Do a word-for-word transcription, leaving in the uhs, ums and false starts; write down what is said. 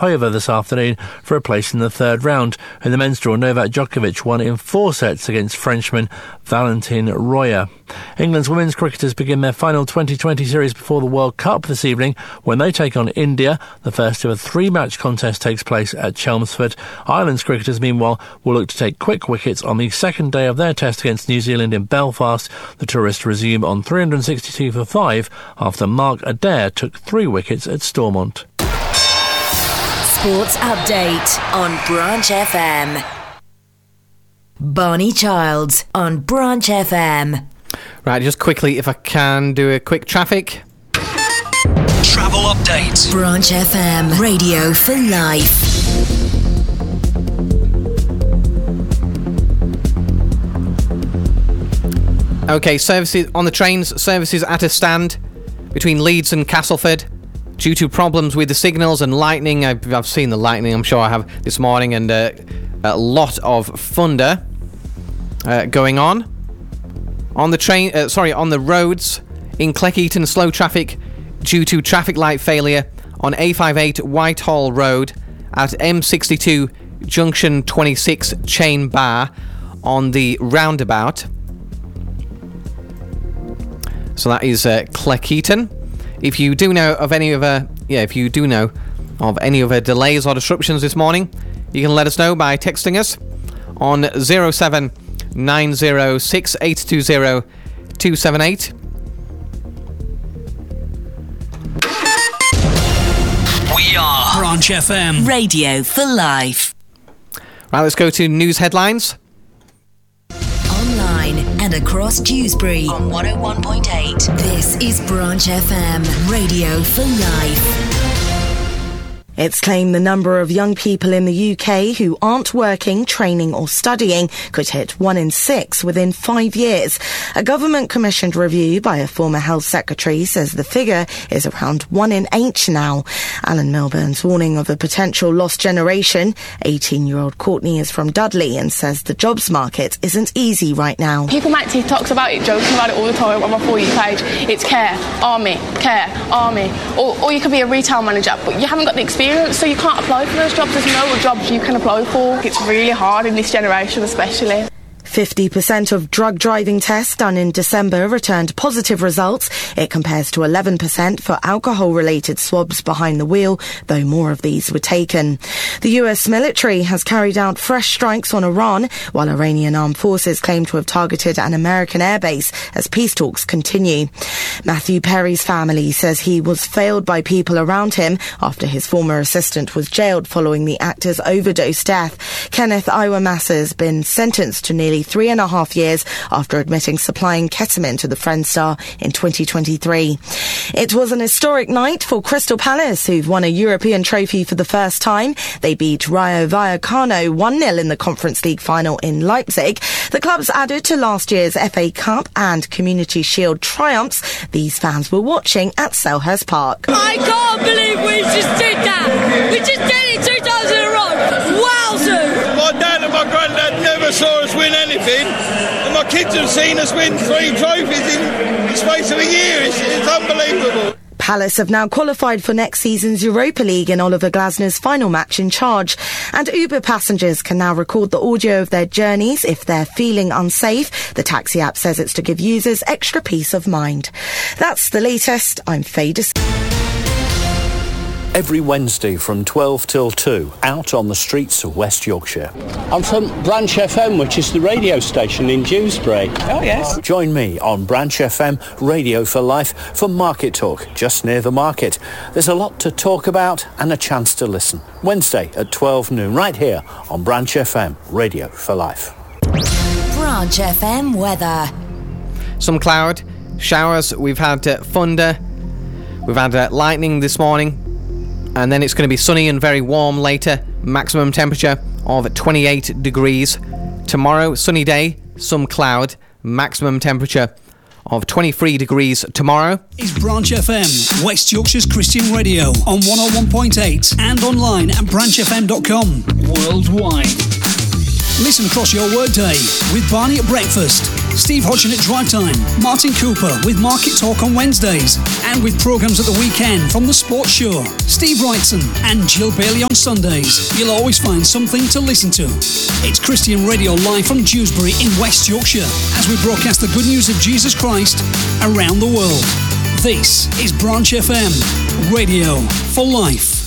Sharapova this afternoon for a place in the third round. In the men's draw, Novak Djokovic won in four sets against Frenchman Valentin Royer. England's women's cricketers begin their final twenty twenty series before the World Cup this evening when they take on India. The first of a three-match contest takes place at Chelmsford. Ireland's cricketers, meanwhile, will look to take quick wickets on the second day of their test against New Zealand in Belfast. The tourists resume on three hundred sixty-two for five after Mark Adair took three wickets at Stormont. Sports update on Branch F M. Barney Childs on Branch F M. Right, just quickly, if I can do a quick traffic. Travel update. Branch F M, radio for life. Okay, services on the trains, services at a stand between Leeds and Castleford due to problems with the signals and lightning. I've, I've seen the lightning, I'm sure I have, this morning, and uh, a lot of thunder uh, going on. On the train, uh, sorry, on the roads in Cleckheaton, slow traffic due to traffic light failure on A fifty-eight Whitehall Road at M sixty-two Junction twenty-six Chain Bar on the roundabout. So that is uh, Cleckheaton. If you do know of any other, yeah, if you do know of any other delays or disruptions this morning, you can let us know by texting us on zero seven nine zero six eight two zero two seven eight. We are Branch F M, radio for life. Right, let's go to news headlines. Online and across Dewsbury on one oh one point eight. This is Branch F M, radio for life. It's claimed the number of young people in the U K who aren't working, training or studying could hit one in six within five years. A government-commissioned review by a former health secretary says the figure is around one in eight now. Alan Milburn's warning of a potential lost generation. eighteen-year-old Courtney is from Dudley and says the jobs market isn't easy right now. People make TikToks about it, joking about it all the time on my For You page. It's care, army, care, army. Or, or you could be a retail manager, but you haven't got the experience. So you can't apply for those jobs. There's no jobs you can apply for. It's really hard in this generation especially. fifty percent of drug driving tests done in December returned positive results. It compares to eleven percent for alcohol-related swabs behind the wheel, though more of these were taken. The U S military has carried out fresh strikes on Iran, while Iranian armed forces claim to have targeted an American airbase as peace talks continue. Matthew Perry's family says he was failed by people around him after his former assistant was jailed following the actor's overdose death. Kenneth Iwamasa has been sentenced to nearly three and a half years after admitting supplying ketamine to the Friends star in twenty twenty-three. It was an historic night for Crystal Palace, who've won a European trophy for the first time. They beat Rayo Vallecano one nil in the Conference League final in Leipzig. The clubs added to last year's F A Cup and Community Shield triumphs. These fans were watching at Selhurst Park. I can't believe we just did that! We just did it two times in a row! Wowzers! My dad and my granddad never saw us win anything, and my kids have seen us win three trophies in the space of a year. It's, it's unbelievable. Palace have now qualified for next season's Europa League in Oliver Glasner's final match in charge. And Uber passengers can now record the audio of their journeys if they're feeling unsafe. The taxi app says it's to give users extra peace of mind. That's the latest. I'm Faye Dis- Every Wednesday from twelve till two, out on the streets of West Yorkshire. I'm from Branch F M, which is the radio station in Dewsbury. Oh, yes. Join me on Branch F M, Radio for Life, for Market Talk, just near the market. There's a lot to talk about and a chance to listen. Wednesday at twelve noon, right here on Branch F M, Radio for Life. Branch F M weather. Some cloud, showers, we've had uh, thunder, we've had uh, lightning this morning. And then it's going to be sunny and very warm later. Maximum temperature of twenty-eight degrees. Tomorrow, sunny day, some cloud. Maximum temperature of twenty-three degrees tomorrow. Is Branch F M, West Yorkshire's Christian radio on one oh one point eight and online at branch f m dot com. Worldwide. Listen across your workday with Barney at breakfast. Steve Hodgson at Drive Time, Martin Cooper with Market Talk on Wednesdays, and with programmes at the weekend from The Sports Show, Steve Wrightson and Jill Bailey on Sundays. You'll always find something to listen to. It's Christian Radio live from Dewsbury in West Yorkshire as we broadcast the good news of Jesus Christ around the world. This is Branch F M, Radio for Life.